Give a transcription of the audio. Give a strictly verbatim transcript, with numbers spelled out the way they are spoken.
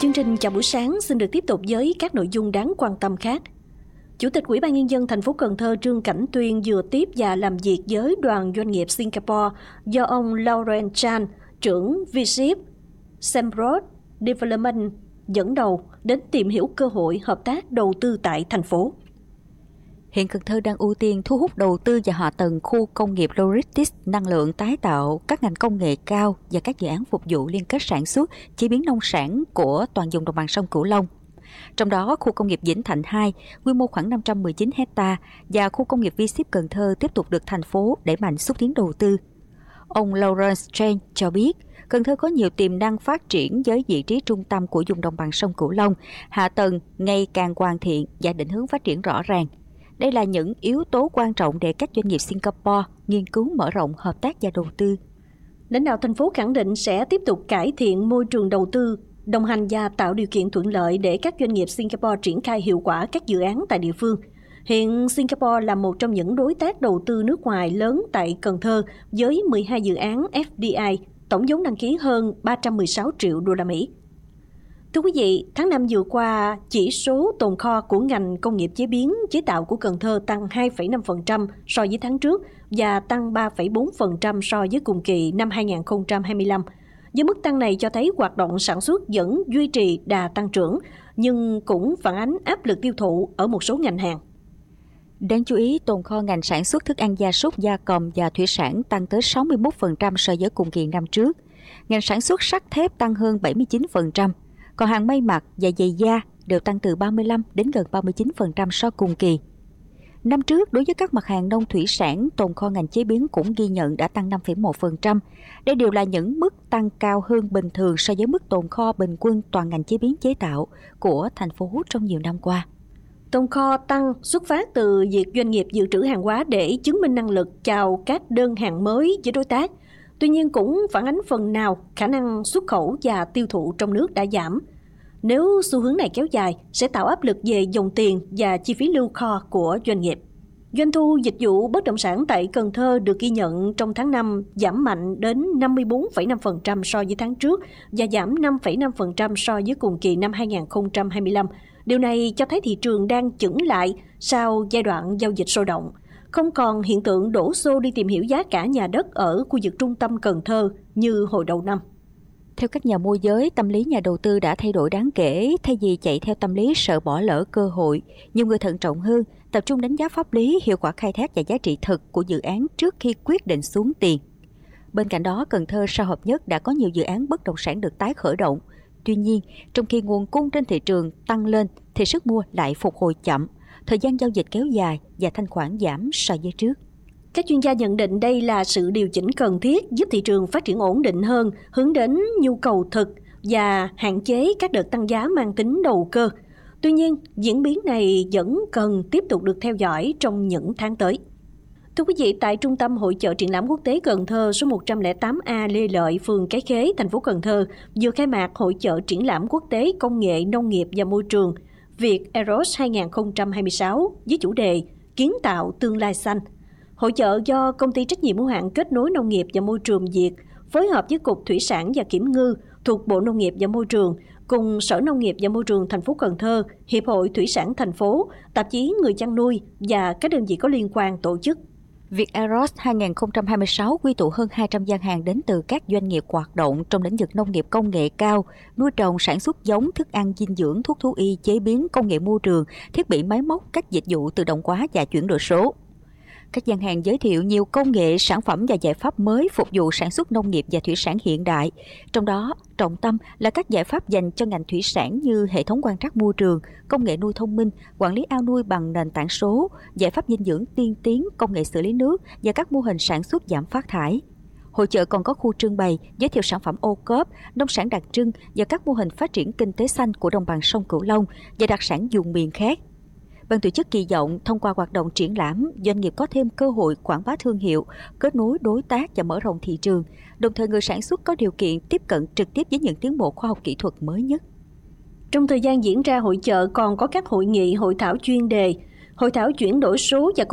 Chương trình chào buổi sáng xin được tiếp tục với các nội dung đáng quan tâm khác. Chủ tịch Ủy ban Nhân dân thành phố Cần Thơ Trương Cảnh Tuyên vừa tiếp và làm việc với đoàn doanh nghiệp Singapore do ông Lauren Chan, trưởng vê xê i pê Semprot Development dẫn đầu đến tìm hiểu cơ hội hợp tác đầu tư tại thành phố. Hiện Cần Thơ đang ưu tiên thu hút đầu tư vào hạ tầng khu công nghiệp logistics, năng lượng tái tạo, các ngành công nghệ cao và các dự án phục vụ liên kết sản xuất, chế biến nông sản của toàn vùng đồng bằng sông Cửu Long. Trong đó, khu công nghiệp Vĩnh Thạnh hai, quy mô khoảng năm trăm mười chín hectare và khu công nghiệp vê xê i pê Cần Thơ tiếp tục được thành phố đẩy mạnh xúc tiến đầu tư. Ông Lawrence Chen cho biết, Cần Thơ có nhiều tiềm năng phát triển với vị trí trung tâm của vùng đồng bằng sông Cửu Long, hạ tầng ngày càng hoàn thiện và định hướng phát triển rõ ràng. Đây là những yếu tố quan trọng để các doanh nghiệp Singapore nghiên cứu mở rộng hợp tác và đầu tư. Lãnh đạo thành phố khẳng định sẽ tiếp tục cải thiện môi trường đầu tư, đồng hành và tạo điều kiện thuận lợi để các doanh nghiệp Singapore triển khai hiệu quả các dự án tại địa phương. Hiện Singapore là một trong những đối tác đầu tư nước ngoài lớn tại Cần Thơ với mười hai dự án ép đê i, tổng vốn đăng ký hơn ba trăm mười sáu triệu đô la Mỹ. Thưa quý vị, tháng năm vừa qua, chỉ số tồn kho của ngành công nghiệp chế biến chế tạo của Cần Thơ tăng hai phẩy năm phần trăm so với tháng trước và tăng ba phẩy bốn phần trăm so với cùng kỳ năm hai nghìn không trăm hai mươi lăm. Với mức tăng này cho thấy hoạt động sản xuất vẫn duy trì đà tăng trưởng, nhưng cũng phản ánh áp lực tiêu thụ ở một số ngành hàng. Đáng chú ý, tồn kho ngành sản xuất thức ăn gia súc, gia cầm và thủy sản tăng tới sáu mươi mốt phần trăm so với cùng kỳ năm trước. Ngành sản xuất sắt thép tăng hơn bảy mươi chín phần trăm. Còn hàng may mặc và giày da đều tăng từ ba mươi lăm đến gần ba mươi chín phần trăm so cùng kỳ. Năm trước, đối với các mặt hàng nông thủy sản, tồn kho ngành chế biến cũng ghi nhận đã tăng năm phẩy một phần trăm. Đây đều là những mức tăng cao hơn bình thường so với mức tồn kho bình quân toàn ngành chế biến chế tạo của thành phố trong nhiều năm qua. Tồn kho tăng xuất phát từ việc doanh nghiệp dự trữ hàng hóa để chứng minh năng lực chào các đơn hàng mới với đối tác. Tuy nhiên cũng phản ánh phần nào khả năng xuất khẩu và tiêu thụ trong nước đã giảm. Nếu xu hướng này kéo dài, sẽ tạo áp lực về dòng tiền và chi phí lưu kho của doanh nghiệp. Doanh thu dịch vụ bất động sản tại Cần Thơ được ghi nhận trong tháng năm giảm mạnh đến năm mươi bốn phẩy năm phần trăm so với tháng trước và giảm năm phẩy năm phần trăm so với cùng kỳ năm hai nghìn không trăm hai mươi lăm. Điều này cho thấy thị trường đang chững lại sau giai đoạn giao dịch sôi động. Không còn hiện tượng đổ xô đi tìm hiểu giá cả nhà đất ở khu vực trung tâm Cần Thơ như hồi đầu năm. Theo các nhà môi giới, tâm lý nhà đầu tư đã thay đổi đáng kể. Thay vì chạy theo tâm lý sợ bỏ lỡ cơ hội, nhiều người thận trọng hơn, tập trung đánh giá pháp lý, hiệu quả khai thác và giá trị thực của dự án trước khi quyết định xuống tiền. Bên cạnh đó, Cần Thơ sau hợp nhất đã có nhiều dự án bất động sản được tái khởi động. Tuy nhiên, trong khi nguồn cung trên thị trường tăng lên thì sức mua lại phục hồi chậm, thời gian giao dịch kéo dài và thanh khoản giảm so với trước. Các chuyên gia nhận định đây là sự điều chỉnh cần thiết giúp thị trường phát triển ổn định hơn, hướng đến nhu cầu thực và hạn chế các đợt tăng giá mang tính đầu cơ. Tuy nhiên, diễn biến này vẫn cần tiếp tục được theo dõi trong những tháng tới. Thưa quý vị, tại Trung tâm Hội chợ Triển lãm Quốc tế Cần Thơ số một trăm lẻ tám A Lê Lợi, phường Cái Khế, thành phố Cần Thơ, vừa khai mạc Hội chợ Triển lãm Quốc tế Công nghệ Nông nghiệp và Môi trường Việt Eros hai nghìn không trăm hai mươi sáu với chủ đề Kiến tạo tương lai xanh. Hội chợ do Công ty trách nhiệm hữu hạn Kết nối Nông nghiệp và Môi trường Việt phối hợp với Cục Thủy sản và Kiểm ngư thuộc Bộ Nông nghiệp và Môi trường cùng Sở Nông nghiệp và Môi trường thành phố Cần Thơ, Hiệp hội Thủy sản thành phố, tạp chí Người chăn nuôi và các đơn vị có liên quan tổ chức. Việt Eros hai nghìn không trăm hai mươi sáu quy tụ hơn hai trăm gian hàng đến từ các doanh nghiệp hoạt động trong lĩnh vực nông nghiệp công nghệ cao, nuôi trồng, sản xuất giống, thức ăn dinh dưỡng, thuốc thú y, chế biến, công nghệ môi trường, thiết bị máy móc, các dịch vụ tự động hóa và chuyển đổi số. Các gian hàng giới thiệu nhiều công nghệ, sản phẩm và giải pháp mới phục vụ sản xuất nông nghiệp và thủy sản hiện đại. Trong đó, trọng tâm là các giải pháp dành cho ngành thủy sản như hệ thống quan trắc môi trường, công nghệ nuôi thông minh, quản lý ao nuôi bằng nền tảng số, giải pháp dinh dưỡng tiên tiến, công nghệ xử lý nước và các mô hình sản xuất giảm phát thải. Hội chợ còn có khu trưng bày giới thiệu sản phẩm ô cốp, nông sản đặc trưng và các mô hình phát triển kinh tế xanh của đồng bằng sông Cửu Long và đặc sản vùng miền khác. Ban tổ chức kỳ vọng thông qua hoạt động triển lãm, doanh nghiệp có thêm cơ hội quảng bá thương hiệu, kết nối đối tác và mở rộng thị trường, đồng thời người sản xuất có điều kiện tiếp cận trực tiếp với những tiến bộ khoa học kỹ thuật mới nhất. Trong thời gian diễn ra hội chợ còn có các hội nghị, hội thảo chuyên đề, hội thảo chuyển đổi số và